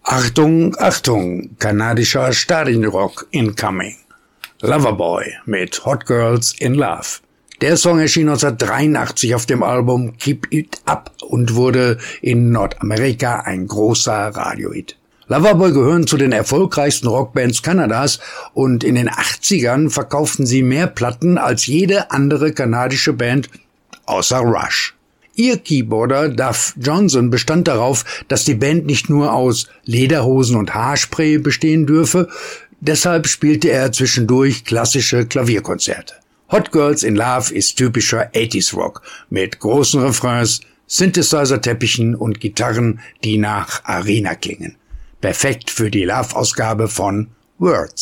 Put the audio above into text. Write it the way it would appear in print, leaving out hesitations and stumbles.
Achtung, Achtung, kanadischer Stadionrock incoming. Loverboy mit Hot Girls in Love. Der Song erschien 1983 auf dem Album Keep It Up und wurde in Nordamerika ein großer Radiohit. Loverboy gehören zu den erfolgreichsten Rockbands Kanadas und in den 80ern verkauften sie mehr Platten als jede andere kanadische Band außer Rush. Ihr Keyboarder Duff Johnson bestand darauf, dass die Band nicht nur aus Lederhosen und Haarspray bestehen dürfe, deshalb spielte er zwischendurch klassische Klavierkonzerte. Hot Girls in Love ist typischer 80s Rock mit großen Refrains, Synthesizer-Teppichen und Gitarren, die nach Arena klingen. Perfekt für die Love-Ausgabe von Words.